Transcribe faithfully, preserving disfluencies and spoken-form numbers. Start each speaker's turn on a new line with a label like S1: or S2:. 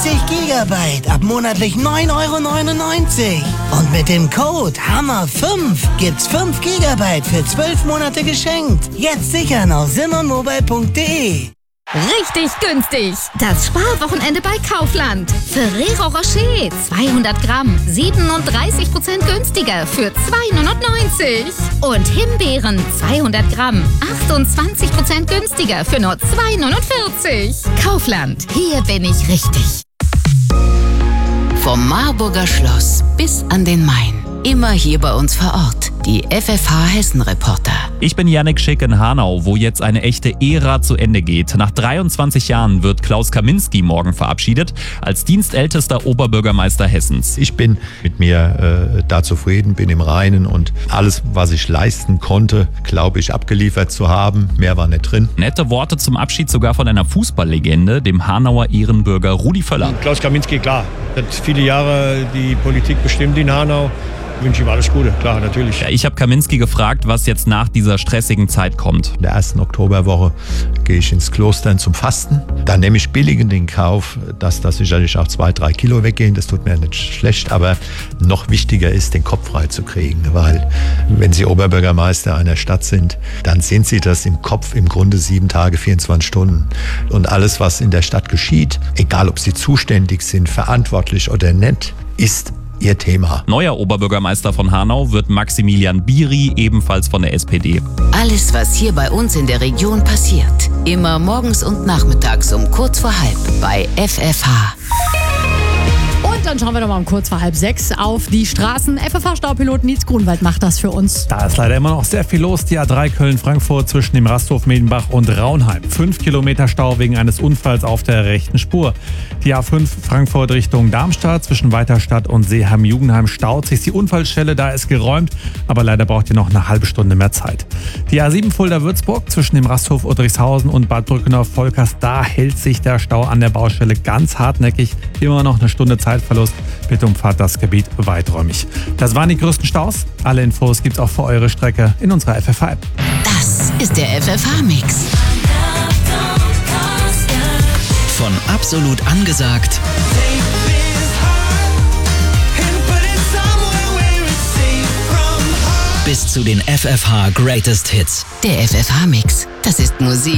S1: dreißig Gigabyte ab monatlich neun Euro neunundneunzig. Und mit dem Code Hammer fünf gibt's fünf Gigabyte für zwölf Monate geschenkt. Jetzt sichern auf simmermobile punkt de.
S2: Richtig günstig. Das Sparwochenende bei Kaufland. Ferrero Rocher zweihundert Gramm, siebenunddreißig Prozent günstiger für zwei neunundneunzig. Und Himbeeren zweihundert Gramm, achtundzwanzig Prozent günstiger für nur zwei neunundvierzig. Kaufland, hier bin ich richtig.
S3: Vom Marburger Schloss bis an den Main. Immer hier bei uns vor Ort. Die F F H Hessen-Reporter.
S4: Ich bin Yannick Schick in Hanau, wo jetzt eine echte Ära zu Ende geht. Nach dreiundzwanzig Jahren wird Klaus Kaminski morgen verabschiedet als dienstältester Oberbürgermeister Hessens.
S5: Ich bin mit mir äh, da zufrieden, bin im Reinen und alles, was ich leisten konnte, glaube ich, abgeliefert zu haben. Mehr war nicht drin.
S4: Nette Worte zum Abschied sogar von einer Fußballlegende, dem Hanauer Ehrenbürger Rudi Völler.
S6: Klaus Kaminski, klar. Hat viele Jahre die Politik bestimmt in Hanau. Ich wünsche ihm alles Gute, klar, natürlich.
S4: Ja, ich habe Kaminski gefragt, was jetzt nach dieser stressigen Zeit kommt.
S5: In der ersten Oktoberwoche gehe ich ins Kloster zum Fasten. Da nehme ich billigend in Kauf, dass da sicherlich auch zwei, drei Kilo weggehen. Das tut mir nicht schlecht, aber noch wichtiger ist, den Kopf frei zu kriegen. Weil wenn Sie Oberbürgermeister einer Stadt sind, dann sind Sie das im Kopf im Grunde sieben Tage, vierundzwanzig Stunden. Und alles, was in der Stadt geschieht, egal ob Sie zuständig sind, verantwortlich oder nicht, ist Ihr Thema.
S4: Neuer Oberbürgermeister von Hanau wird Maximilian Biri, ebenfalls von der S P D.
S3: Alles, was hier bei uns in der Region passiert. Immer morgens und nachmittags um kurz vor halb bei F F H.
S7: Und dann schauen wir noch mal um kurz vor halb sechs auf die Straßen. F F H-Staupilot Nils Grunwald macht das für uns.
S8: Da ist leider immer noch sehr viel los. Die A drei Köln-Frankfurt zwischen dem Rasthof Medenbach und Raunheim. Fünf Kilometer Stau wegen eines Unfalls auf der rechten Spur. Die A fünf Frankfurt Richtung Darmstadt zwischen Weiterstadt und Seeheim-Jugendheim staut sich. Die Unfallstelle, da ist geräumt, aber leider braucht ihr noch eine halbe Stunde mehr Zeit. Die A sieben Fulda-Würzburg zwischen dem Rasthof Udrichshausen und Bad Brückenau-Volkers, da hält sich der Stau an der Baustelle ganz hartnäckig. Immer noch eine Stunde Zeitverlust. Bitte umfahrt das Gebiet weiträumig. Das waren die größten Staus. Alle Infos gibt's auch für eure Strecke in unserer F F H-App.
S3: Das ist der F F H-Mix.
S9: Von absolut angesagt bis zu den F F H Greatest Hits.
S3: Der F F H-Mix, das ist Musik.